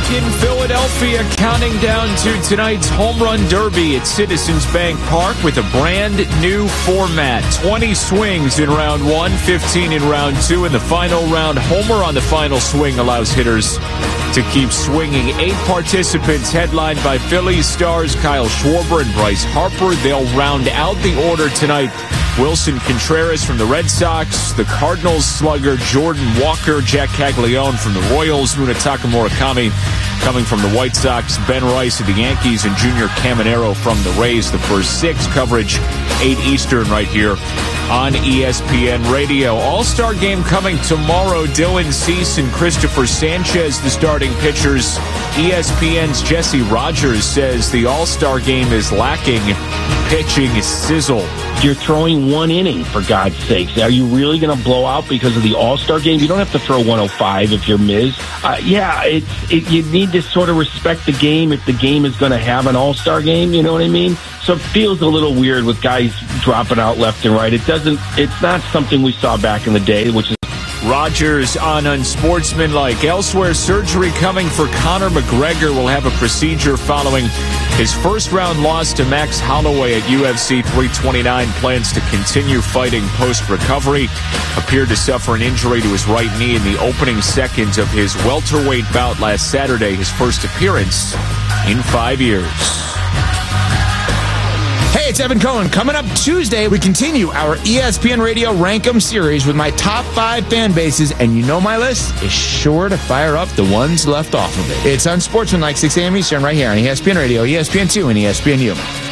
in Philadelphia, counting down to tonight's Home Run Derby at Citizens Bank Park with a brand new format. 20 swings in round 1, 15 in round 2. In the final round, homer on the final swing allows hitters to keep swinging. 8 participants headlined by Phillies stars Kyle Schwarber and Bryce Harper. They'll round out the order tonight. Wilson Contreras from the Red Sox, the Cardinals slugger Jordan Walker, Jack Caglione from the Royals, Munetaka Murakami coming from the White Sox, Ben Rice of the Yankees, and Junior Caminero from the Rays. The first 6 coverage, 8 Eastern right here on ESPN Radio. All-Star game coming tomorrow. Dylan Cease and Christopher Sanchez, the starting pitchers. ESPN's Jesse Rogers says the All-Star game is lacking pitching sizzle. You're throwing 1 inning, for God's sakes. Are you really going to blow out because of the All-Star game? You don't have to throw 105 if you're Miz. You need to sort of respect the game if the game is going to have an All-Star game, you know what I mean? So it feels a little weird with guys dropping out left and right. It's not something we saw back in the day, which is Rogers on unsportsmanlike. Elsewhere, surgery coming for Conor McGregor. Will have a procedure following his first-round loss to Max Holloway at UFC 329. Plans to continue fighting post-recovery. Appeared to suffer an injury to his right knee in the opening seconds of his welterweight bout last Saturday, his first appearance in 5 years. Hey, it's Evan Cohen. Coming up Tuesday, we continue our ESPN Radio Rank 'em series with my top 5 fan bases, and you know my list is sure to fire up the ones left off of it. It's Unsportsmanlike, 6 a.m. Eastern, right here on ESPN Radio, ESPN2, and ESPNU.